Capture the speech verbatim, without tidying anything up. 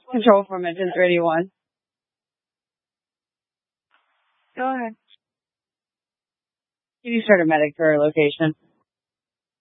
Control from engine thirty-one. Go ahead. Can you start a medic for our location?